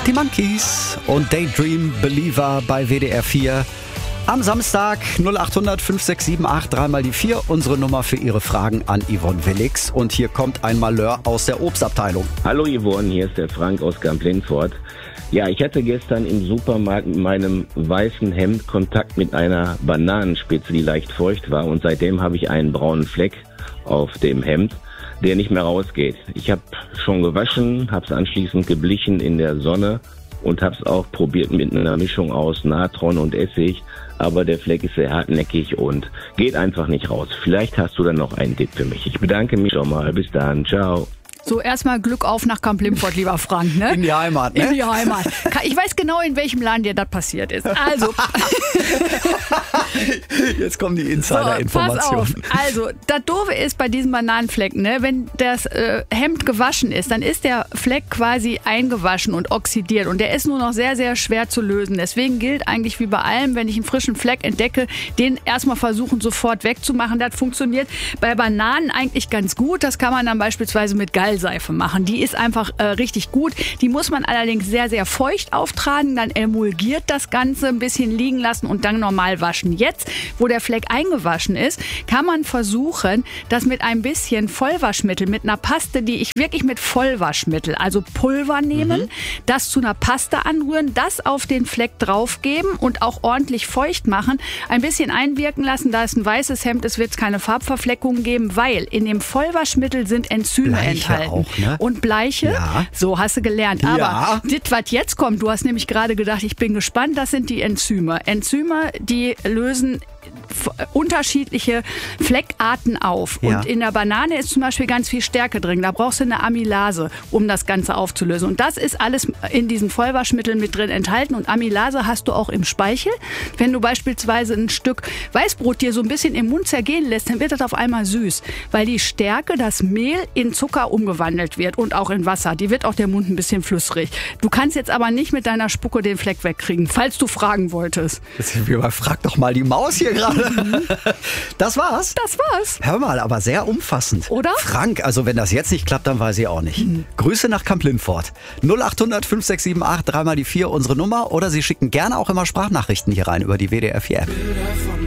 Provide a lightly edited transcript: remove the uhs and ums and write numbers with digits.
Die Monkeys und Daydream Believer bei WDR 4. Am Samstag 0800 567 3 die 4, unsere Nummer für Ihre Fragen an Yvonne Willix. Und hier kommt ein Malheur aus der Obstabteilung. Hallo Yvonne, hier ist der Frank aus Kamp-Lintfort. Ja, ich hatte gestern im Supermarkt mit meinem weißen Hemd Kontakt mit einer Bananenspitze, die leicht feucht war. Und seitdem habe ich einen braunen Fleck auf dem Hemd, der nicht mehr rausgeht. Ich habe schon gewaschen, habe es anschließend geblichen in der Sonne und habe es auch probiert mit einer Mischung aus Natron und Essig. Aber der Fleck ist sehr hartnäckig und geht einfach nicht raus. Vielleicht hast du dann noch einen Tipp für mich. Ich bedanke mich schon mal. Bis dann. Ciao. So, erstmal Glück auf nach Kamp-Lintfort, lieber Frank, ne? In die Heimat, ne? In die Heimat. Ich weiß genau, in welchem Laden dir das passiert ist. Also. Jetzt kommen die Insider-Informationen. So, pass auf. Also, das Doofe ist bei diesem Bananenfleck, ne? Wenn das Hemd gewaschen ist, dann ist der Fleck quasi eingewaschen und oxidiert. Und der ist nur noch sehr, sehr schwer zu lösen. Deswegen gilt eigentlich wie bei allem, wenn ich einen frischen Fleck entdecke, den erstmal versuchen, sofort wegzumachen. Das funktioniert bei Bananen eigentlich ganz gut. Das kann man dann beispielsweise mit Gallseife machen. Die ist einfach richtig gut. Die muss man allerdings sehr, sehr feucht auftragen. Dann emulgiert das Ganze, ein bisschen liegen lassen und dann normal waschen. Jetzt, wo der Fleck eingewaschen ist, kann man versuchen, das mit ein bisschen Vollwaschmittel, mit einer Paste, die ich wirklich mit Vollwaschmittel, also Pulver nehmen, das zu einer Paste anrühren, das auf den Fleck draufgeben und auch ordentlich feucht machen, ein bisschen einwirken lassen. Da es ein weißes Hemd ist, wird es keine Farbverfleckungen geben, weil in dem Vollwaschmittel sind Enzyme enthalten. Auch, ne? Und Bleiche, ja. So hast du gelernt. Aber das, was jetzt kommt, du hast nämlich gerade gedacht, ich bin gespannt, das sind die Enzyme. Enzyme, die lösen unterschiedliche Fleckarten auf. Ja. Und in der Banane ist zum Beispiel ganz viel Stärke drin. Da brauchst du eine Amylase, um das Ganze aufzulösen. Und das ist alles in diesen Vollwaschmitteln mit drin enthalten. Und Amylase hast du auch im Speichel. Wenn du beispielsweise ein Stück Weißbrot dir so ein bisschen im Mund zergehen lässt, dann wird das auf einmal süß. Weil die Stärke, das Mehl in Zucker umgewandelt wird und auch in Wasser. Die wird auch der Mund ein bisschen flüssig. Du kannst jetzt aber nicht mit deiner Spucke den Fleck wegkriegen, falls du fragen wolltest. Frag doch mal die Maus hier gerade. Das war's? Das war's. Hör mal, aber sehr umfassend. Oder? Frank, also wenn das jetzt nicht klappt, dann weiß ich auch nicht. Grüße nach Kamp-Lintfort. 0800 567 3 die 4, unsere Nummer. Oder Sie schicken gerne auch immer Sprachnachrichten hier rein über die WDR 4 App.